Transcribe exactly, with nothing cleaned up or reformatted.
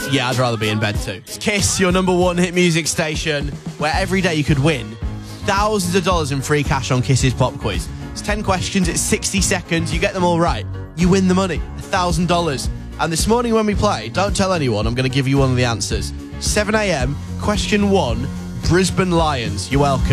Yeah, I'd rather be in bed too. It's Kiss, your number one hit music station, where every day you could win thousands of dollars in free cash on Kiss's Pop Quiz. It's ten questions, it's sixty seconds, you get them all right, you win the money, one thousand dollars. And this morning when we play, don't tell anyone, I'm going to give you one of the answers. seven a.m, question one, Brisbane Lions. You're welcome.